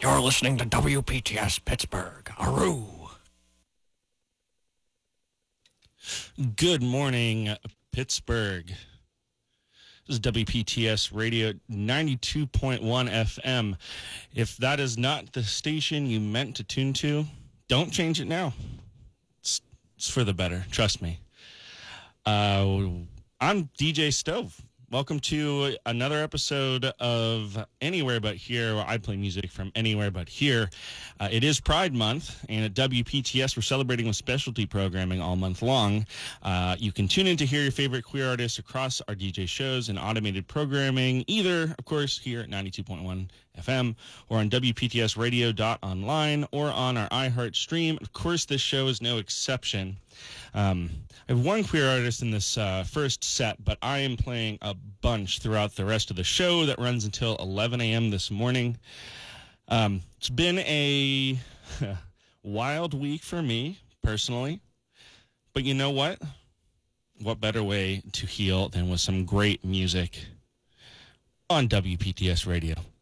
You're listening to WPTS Pittsburgh. Aroo. Good morning, Pittsburgh. This is WPTS Radio 92.1 FM. If that is not the station you meant to tune to, don't change it now. It's for the better. Trust me. I'm DJ Stove. Welcome to another episode of Anywhere But Here, where I play music from anywhere but here. It is Pride Month, and at WPTS, we're celebrating with specialty programming all month long. You can tune in to hear your favorite queer artists across our DJ shows and automated programming, either, of course, here at 92.1 FM or on WPTSradio.online or on our iHeart stream. Of course, this show is no exception. I have one queer artist in this first set, but I am playing a bunch throughout the rest of the show that runs until 11 a.m. this morning. It's been a wild week for me, personally. But you know what? What better way to heal than with some great music on WPTS Radio?